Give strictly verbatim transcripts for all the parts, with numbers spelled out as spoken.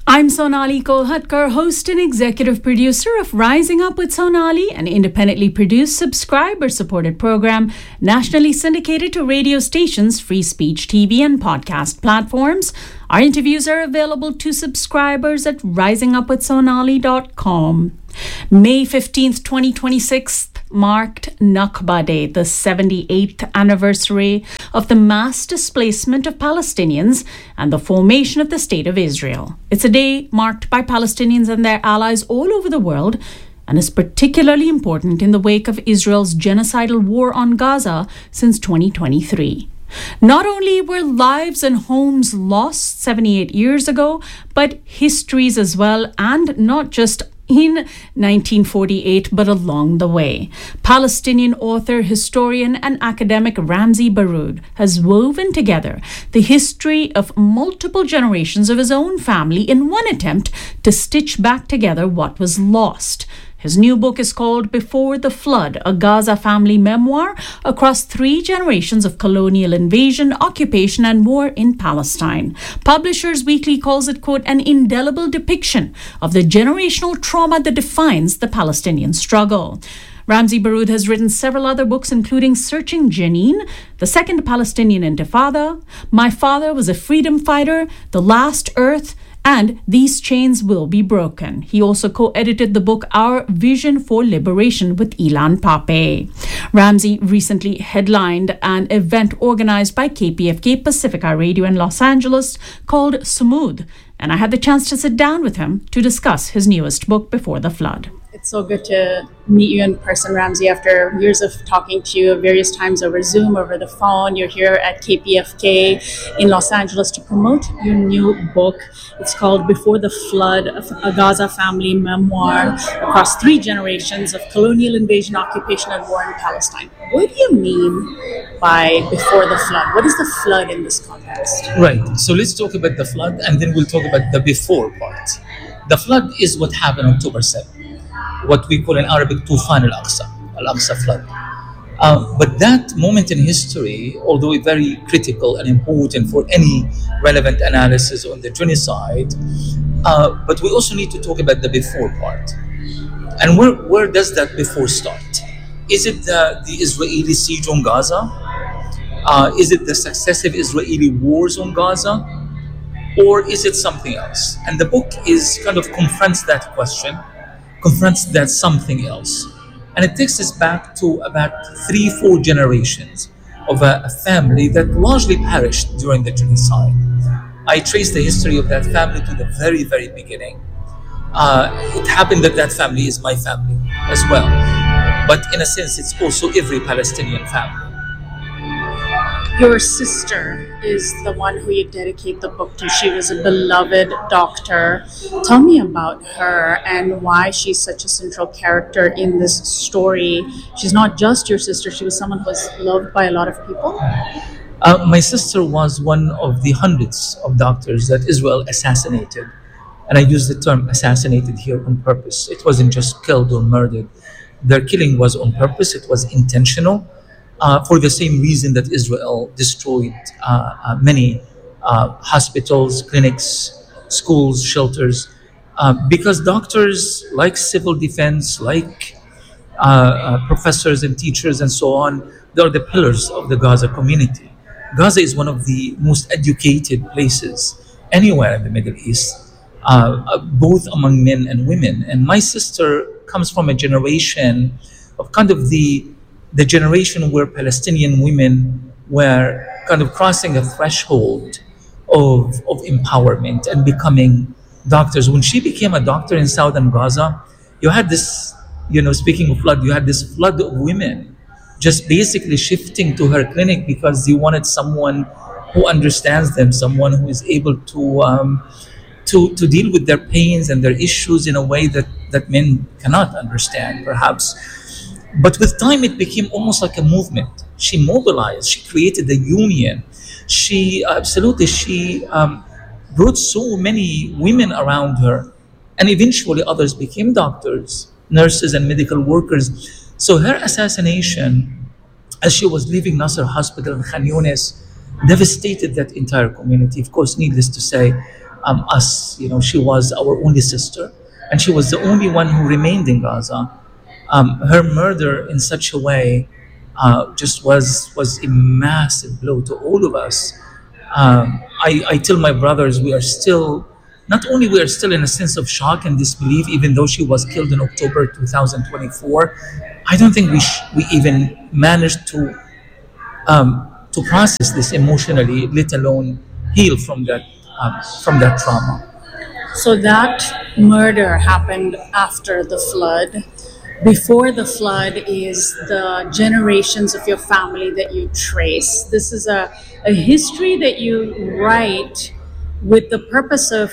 I'm Sonali Kolhatkar, host and executive producer of Rising Up with Sonali, an independently produced, subscriber-supported program nationally syndicated to radio stations, free speech T V, and podcast platforms. Our interviews are available to subscribers at rising up with sonali dot com. May fifteenth, twenty twenty-six marked Nakba Day, the seventy-eighth anniversary of the mass displacement of Palestinians and the formation of the State of Israel. It's a day marked by Palestinians and their allies all over the world and is particularly important in the wake of Israel's genocidal war on Gaza since twenty twenty-three. Not only were lives and homes lost seventy-eight years ago, but histories as well, and not just in nineteen forty-eight, but along the way. Palestinian author, historian, and academic Ramzy Baroud has woven together the history of multiple generations of his own family in one attempt to stitch back together what was lost. His new book is called Before the Flood, a Gaza family memoir across three generations of colonial invasion, occupation, and war in Palestine. Publishers Weekly calls it, quote, an indelible depiction of the generational trauma that defines the Palestinian struggle. Ramzy Baroud has written several other books, including Searching Jenin, The Second Palestinian Intifada, My Father Was a Freedom Fighter, The Last Earth, and These Chains Will Be Broken. He also co-edited the book Our Vision for Liberation with Ilan Pape. Ramzy recently headlined an event organized by K P F K Pacifica Radio in Los Angeles called Sumud, and I had the chance to sit down with him to discuss his newest book, Before the Flood. It's so good to meet you in person, Ramzy, after years of talking to you various times over Zoom, over the phone. You're here at K P F K in Los Angeles to promote your new book. It's called Before the Flood, a Gaza family memoir across three generations of colonial invasion, occupation, and war in Palestine. What do you mean by Before the Flood? What is the flood in this context? Right. So let's talk about the flood, and then we'll talk about the before part. The flood is what happened on October seventh. What we call in Arabic Tufan al-Aqsa, al-Aqsa flood. Uh, but that moment in history, although very critical and important for any relevant analysis on the genocide, uh, but we also need to talk about the before part. And where, where does that before start? Is it the, the Israeli siege on Gaza? Uh, is it the successive Israeli wars on Gaza? Or is it something else? And the book is kind of confronts that question, confronts that something else. And it takes us back to about three, four generations of a, a family that largely perished during the genocide. I trace the history of that family to the very, very beginning. Uh, it happened that that family is my family as well. But in a sense, it's also every Palestinian family. Your sister is the one who you dedicate the book to. She was a beloved doctor. Tell me about her and why she's such a central character in this story. She's not just your sister, she was someone who was loved by a lot of people. Uh, my sister was one of the hundreds of doctors that Israel assassinated. And I use the term assassinated here on purpose. It wasn't just killed or murdered. Their killing was on purpose, it was intentional. Uh, for the same reason that Israel destroyed uh, uh, many uh, hospitals, clinics, schools, shelters, uh, because doctors, like civil defense, like uh, uh, professors and teachers and so on, they are the pillars of the Gaza community. Gaza is one of the most educated places anywhere in the Middle East, uh, uh, both among men and women. And my sister comes from a generation of kind of the the generation where Palestinian women were kind of crossing a threshold of, of empowerment and becoming doctors. When she became a doctor in southern Gaza, you had this, you know, speaking of flood, you had this flood of women just basically shifting to her clinic because they wanted someone who understands them, someone who is able to um, to, to deal with their pains and their issues in a way that, that men cannot understand, perhaps. But with time, it became almost like a movement. She mobilized, she created a union. She absolutely, she um, brought so many women around her. And eventually others became doctors, nurses, and medical workers. So her assassination, as she was leaving Nasser Hospital in Khan Younis, devastated that entire community. Of course, needless to say, um, us. You know, she was our only sister, and she was the only one who remained in Gaza. Um, her murder in such a way uh, just was was a massive blow to all of us. Um, I, I tell my brothers we are still, not only we are still in a sense of shock and disbelief, even though she was killed in October twenty twenty-four. I don't think we sh- we even managed to um, to process this emotionally, let alone heal from that um, from that trauma. So that murder happened after the flood. Before the flood is the generations of your family that you trace. This is a, a history that you write with the purpose of,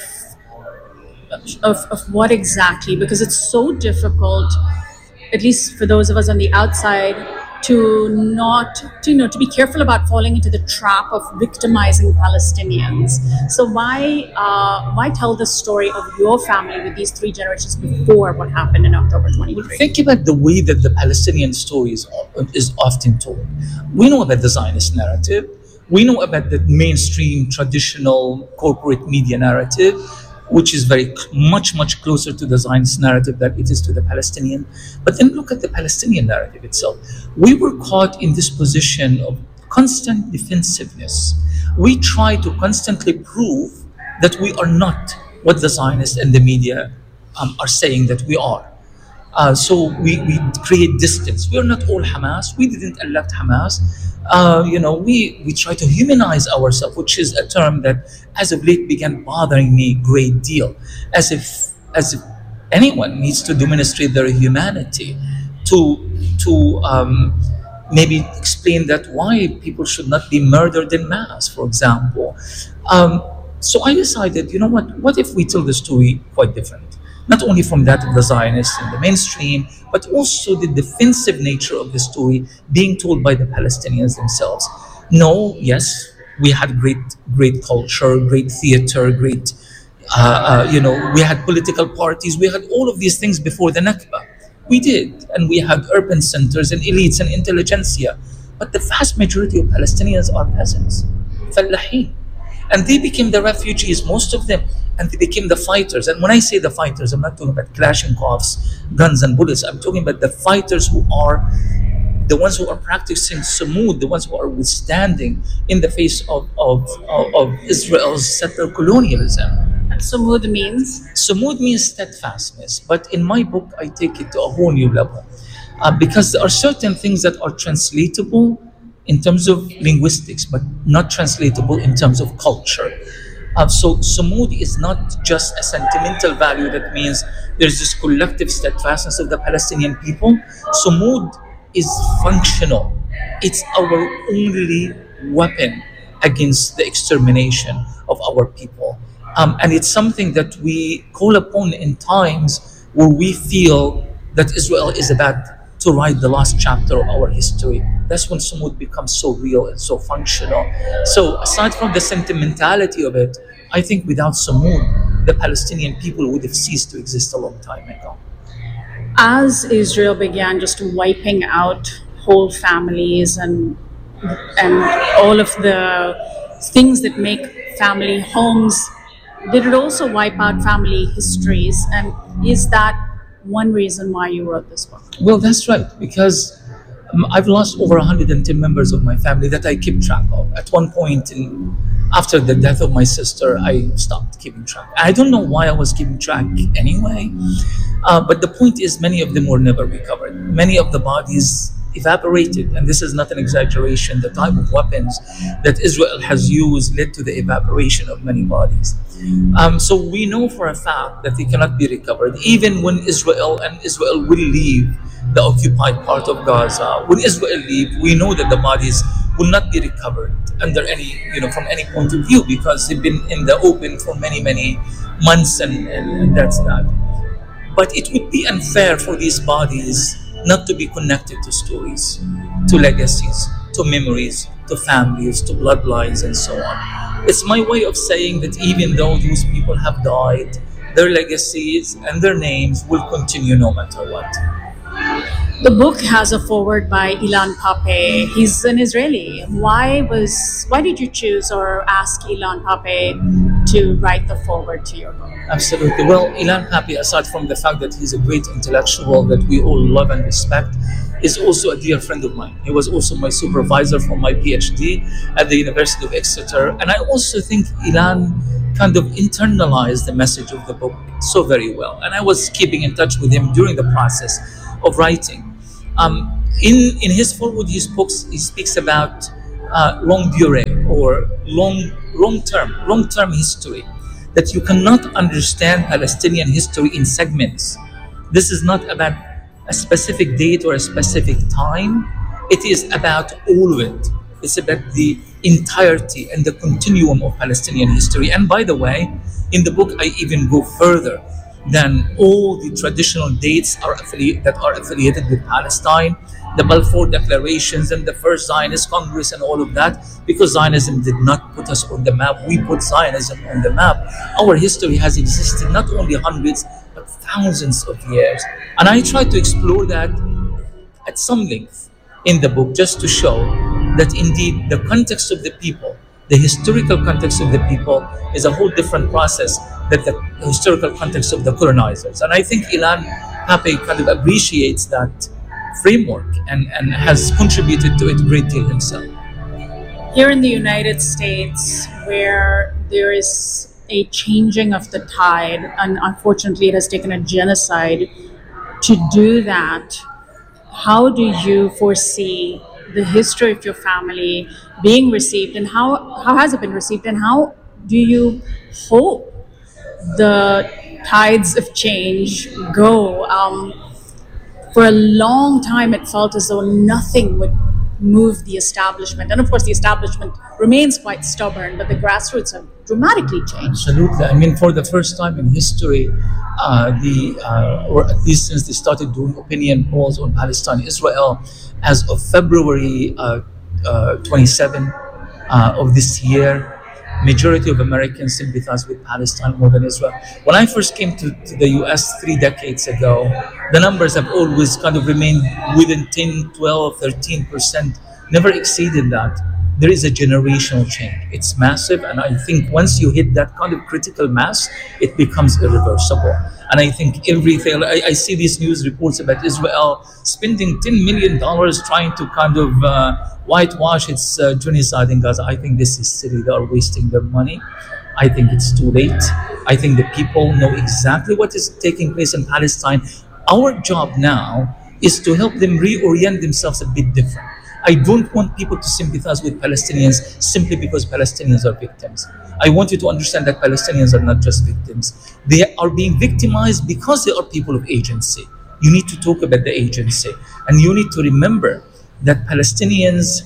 of of what exactly? Because it's so difficult, at least for those of us on the outside, to not to you know to be careful about falling into the trap of victimizing Palestinians. So why uh, why tell the story of your family with these three generations before what happened in October twenty-three? Think about the way that the Palestinian story is, is often told. We know about the Zionist narrative. We know about the mainstream traditional corporate media narrative, which is very much, much closer to the Zionist narrative than it is to the Palestinian. But then look at the Palestinian narrative itself. We were caught in this position of constant defensiveness. We try to constantly prove that we are not what the Zionists and the media um, are saying that we are. Uh, so we, we create distance. We are not all Hamas. We didn't elect Hamas. Uh, you know, we, we try to humanize ourselves, which is a term that as of late began bothering me a great deal. As if as if anyone needs to demonstrate their humanity to to um, maybe explain that why people should not be murdered in mass, for example. Um, so I decided, you know what, what if we tell the story quite different? Not only from that of the Zionists and the mainstream, but also the defensive nature of the story being told by the Palestinians themselves. No, yes, we had great, great culture, great theater, great, uh, uh, you know, we had political parties, we had all of these things before the Nakba. We did, and we had urban centers and elites and intelligentsia. But the vast majority of Palestinians are peasants, fallahin. And they became the refugees, most of them, and they became the fighters. And when I say the fighters, I'm not talking about Kalashnikovs, guns and bullets. I'm talking about the fighters who are the ones who are practicing sumud, the ones who are withstanding in the face of, of, of, of Israel's settler colonialism. Sumud means? Sumud means steadfastness. But in my book, I take it to a whole new level. Uh, because there are certain things that are translatable in terms of linguistics, but not translatable in terms of culture. Uh, so sumud is not just a sentimental value that means there's this collective steadfastness of the Palestinian people. Sumud is functional. It's our only weapon against the extermination of our people. Um, and it's something that we call upon in times where we feel that Israel is about to write the last chapter of our history. That's when sumud becomes so real and so functional. So aside from the sentimentality of it, I think without sumud, the Palestinian people would have ceased to exist a long time ago. As Israel began just wiping out whole families and and all of the things that make family homes, did it also wipe out family histories? And is that one reason why you wrote this book? Well, that's right, because um, I've lost over one hundred ten members of my family that I keep track of. At one point, in, after the death of my sister, I stopped keeping track. I don't know why I was keeping track anyway, uh, but the point is many of them were never recovered. Many of the bodies evaporated, and this is not an exaggeration. The type of weapons that Israel has used led to the evaporation of many bodies. Um, so we know for a fact that they cannot be recovered, even when Israel and Israel will leave the occupied part of Gaza. When Israel leave, we know that the bodies will not be recovered under any, you know, from any point of view, because they've been in the open for many, many months, and, and, and that's that. But it would be unfair for these bodies not to be connected to stories, to legacies, to memories, to families, to bloodlines, and so on. It's my way of saying that even though those people have died, their legacies and their names will continue no matter what. The book has a foreword by Ilan Pappé. He's an Israeli. Why was why did you choose or ask Ilan Pappé to write the foreword to your book? Absolutely. Well, Ilan Pappé, aside from the fact that he's a great intellectual that we all love and respect, is also a dear friend of mine. He was also my supervisor for my PhD at the University of Exeter. And I also think Ilan kind of internalized the message of the book so very well. And I was keeping in touch with him during the process of writing. Um, in, in his foreword, he speaks, he speaks about uh, longue durée, or long, long-term, long-term history, that you cannot understand Palestinian history in segments. This is not about a specific date or a specific time. It is about all of it. It's about the entirety and the continuum of Palestinian history. And by the way, in the book, I even go further than all the traditional dates are affili- that are affiliated with Palestine, the Balfour Declarations and the First Zionist Congress and all of that, because Zionism did not put us on the map. We put Zionism on the map. Our history has existed not only hundreds, but thousands of years. And I try to explore that at some length in the book, just to show that indeed the context of the people, the historical context of the people, is a whole different process than the historical context of the colonizers. And I think Ilan Pappé kind of appreciates that framework and, and has contributed to it a great deal himself. Here in the United States, where there is a changing of the tide, and unfortunately it has taken a genocide to do that, how do you foresee the history of your family being received, and how, how has it been received, and how do you hope the tides of change go? Um, for a long time, it felt as though nothing would move the establishment. And of course, the establishment remains quite stubborn, but the grassroots have dramatically changed. Absolutely. I mean, for the first time in history, uh, the uh, or at least since they started doing opinion polls on Palestine, Israel, as of February uh, uh, twenty-seventh uh, of this year, majority of Americans sympathize with Palestine more than Israel. When I first came to, to the U S three decades ago, the numbers have always kind of remained within ten, twelve, thirteen percent, never exceeded that. There is a generational change. It's massive, and I think once you hit that kind of critical mass, it becomes irreversible. And I think everything, I, I see these news reports about Israel spending ten million dollars trying to kind of uh, whitewash its uh, genocide in Gaza. I think this is silly. They are wasting their money. I think it's too late. I think the people know exactly what is taking place in Palestine. Our job now is to help them reorient themselves a bit different. I don't want people to sympathize with Palestinians simply because Palestinians are victims. I want you to understand that Palestinians are not just victims. They are being victimized because they are people of agency. You need to talk about the agency. And you need to remember that Palestinians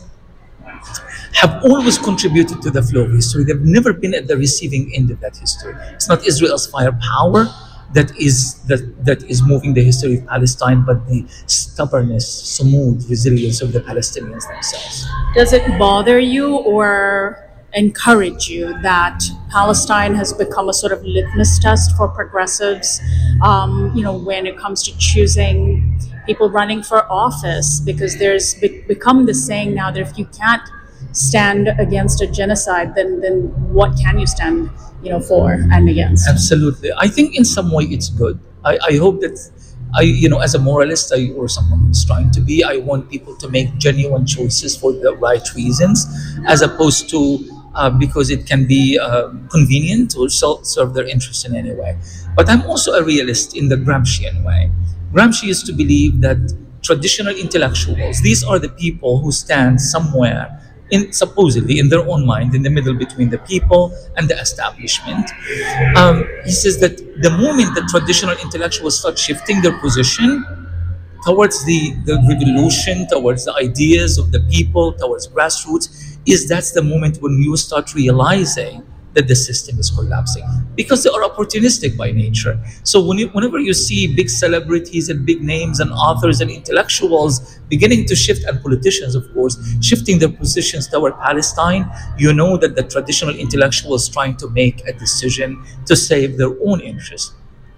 have always contributed to the flow of history. They've never been at the receiving end of that history. It's not Israel's firepower that is that, that is moving the history of Palestine, but the stubbornness, smooth resilience of the Palestinians themselves. Does it bother you or encourage you that Palestine has become a sort of litmus test for progressives, um, you know, when it comes to choosing people running for office? Because there's be- become this saying now that if you can't stand against a genocide, then then what can you stand, you know, for and against? Absolutely. I think in some way it's good. I, I hope that I, you know, as a moralist I, or someone who's trying to be, I want people to make genuine choices for the right reasons, as opposed to uh, because it can be uh, convenient or so, serve their interest in any way. But I'm also a realist in the Gramscian way. Gramsci used to believe that traditional intellectuals, these are the people who stand somewhere in supposedly in their own mind in the middle between the people and the establishment. Um, he says that the moment that traditional intellectuals start shifting their position towards the, the revolution, towards the ideas of the people, towards grassroots, is that's the moment when you start realizing that the system is collapsing, because they are opportunistic by nature. So when you, whenever you see big celebrities and big names and authors and intellectuals beginning to shift, and politicians of course, shifting their positions toward Palestine, you know that the traditional intellectuals trying to make a decision to save their own interests.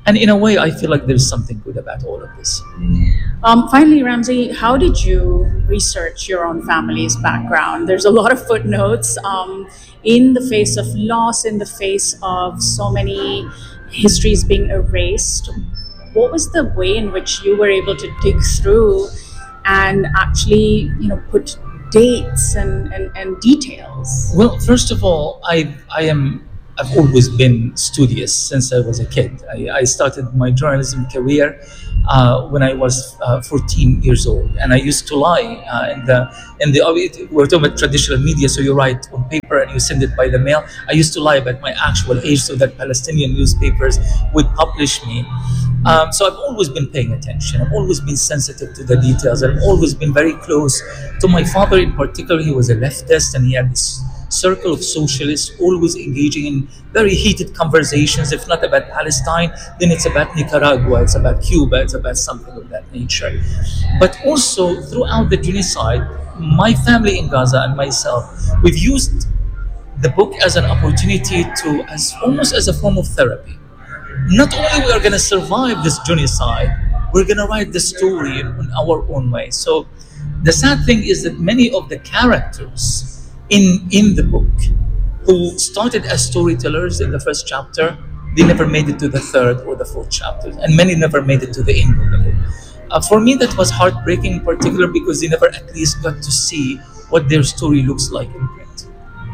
And in a way, I feel like there's something good about all of this. Um, finally, Ramzy, how did you research your own family's background? There's a lot of footnotes um, in the face of loss, in the face of so many histories being erased. What was the way in which you were able to dig through and actually, you know, put dates and, and, and details? Well, first of all, I I am I've always been studious since I was a kid. I, I started my journalism career uh, when I was uh, fourteen years old, and I used to lie uh, in the in the we're talking about traditional media, so you write on paper and you send it by the mail. I used to lie about my actual age so that Palestinian newspapers would publish me. Um, so I've always been paying attention. I've always been sensitive to the details. I've always been very close to my father in particular. He was a leftist, and he had this circle of socialists always engaging in very heated conversations. If not about Palestine, then it's about Nicaragua, it's about Cuba, it's about something of that nature. But also throughout the genocide, my family in Gaza and myself, we've used the book as an opportunity to, as almost as a form of therapy. Not only we are going to survive this genocide, we're going to write the story in, in our own way. So the sad thing is that many of the characters in in the book who started as storytellers in the first chapter, they never made it to the third or the fourth chapter, and many never made it to the end of the book. Uh, for me, that was heartbreaking in particular because they never at least got to see what their story looks like in print.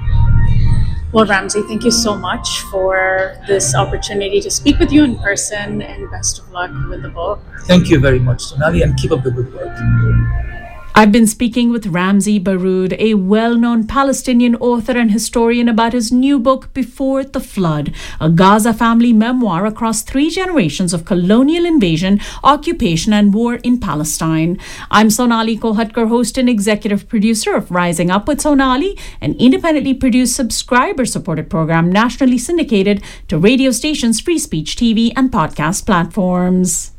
Well, Ramzy, thank you so much for this opportunity to speak with you in person, and best of luck with the book. Thank you very much, Sonali, and keep up the good work. I've been speaking with Ramzy Baroud, a well-known Palestinian author and historian, about his new book, Before the Flood, a Gaza family memoir across three generations of colonial invasion, occupation and war in Palestine. I'm Sonali Kolhatkar, host and executive producer of Rising Up with Sonali, an independently produced, subscriber-supported program nationally syndicated to radio stations, free speech T V and podcast platforms.